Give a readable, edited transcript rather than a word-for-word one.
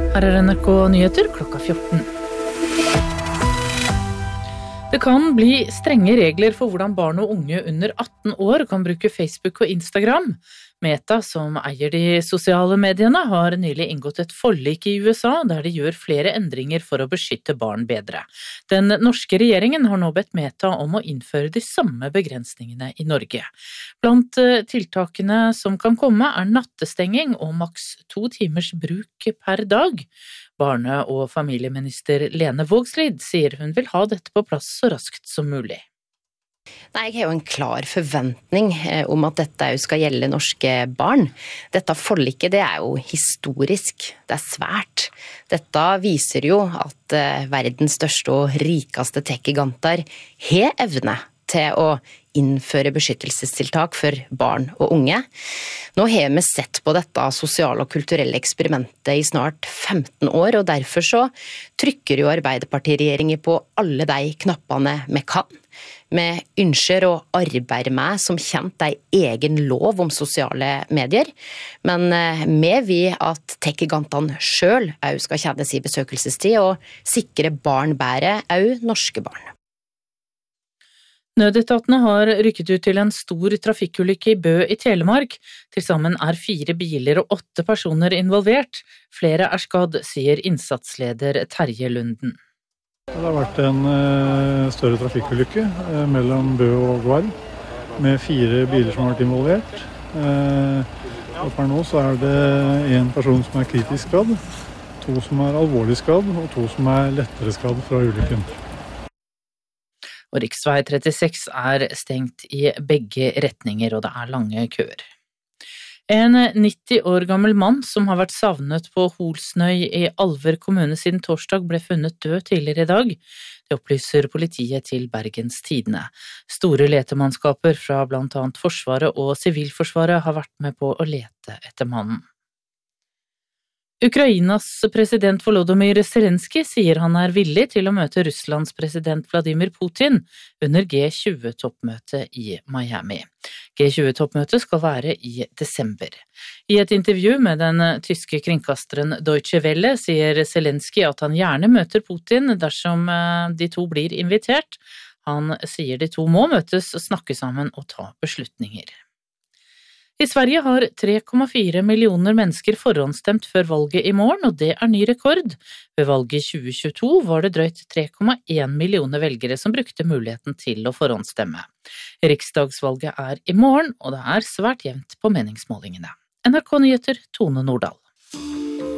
Her NRK Nyheter klokka 14. Det kan bli strenge regler for hvordan barn og unge under 18 år kan bruke Facebook og Instagram. Meta, som eier de sosiale mediene, har nylig inngått et forlik i USA der de gjør flere endringer for å beskytte barn bedre. Den norske regjeringen har nå bedt Meta om å innføre de samme begrensningene i Norge. Blant tiltakene som kan komme er nattestenging og maks 2 timers bruk per dag. Barne- og familieminister Lene Vågslid sier hun vil ha dette på plass så raskt som mulig. Nei, jeg har jo en klar forventning om at dette skal gjelde norske barn. Dette forliket, det er jo historisk. Det er svært. Dette viser jo at verdens største og rikeste tech-giganter har evne til å innføre beskyttelsestiltak for barn og unge. Nå har vi sett på dette sosiale og kulturelle eksperimentet i snart 15 år, og derfor så trykker jo Arbeiderpartiregjeringen på alle de knappene vi kan. Vi ønsker å arbeide med som kjent en egen lov om sosiale medier, men vi vil at tech-gigantene selv også skal kjenne sin besøkelsestid og sikre barn bedre, også norske barn. Nødetatene har rykket ut til en stor trafikkulykke i Bø i Telemark. Til sammen er 4 biler og 8 personer involvert. Flere er skadd, sier innsatsleder Terje Lunden. Det har vært en større trafikkulykke mellom Bø og Gvarv, med 4 biler som har vært involvert. Og per nå så er det 1 person som er kritisk skadd, 2 som er alvorlig skadd, og 2 som er lettere skadd fra ulykken. Og riksvei 36 er stengt i begge retninger, og det er lange køer. En 90 år gammel mann som har vært savnet på Holsnøy i Alver kommune siden torsdag ble funnet død tidligere i dag. Det opplyser politiet til Bergens Tidende. Store letemannskaper fra blant annet Forsvaret og Sivilforsvaret har vært med på å lete etter mannen. Ukrainas president Volodymyr Zelenskyj sier han er villig til å møte Russlands president Vladimir Putin under G20-toppmøtet i Miami. G20-toppmøtet skal være i desember. I et intervju med den tyske kringkasteren Deutsche Welle sier Zelenskyj at han gjerne møter Putin dersom de to blir invitert. Han sier de to må møtes og snakke sammen og ta beslutninger. I Sverige har 3,4 millioner mennesker forhåndsstemt før valget i morgen, og det er ny rekord. Ved valget i 2022 var det drøyt 3,1 millioner velgere som brukte muligheten til å forhåndsstemme. Riksdagsvalget er i morgen, og det er svært jevnt på meningsmålingene. NRK Nyheter, Tone Nordahl.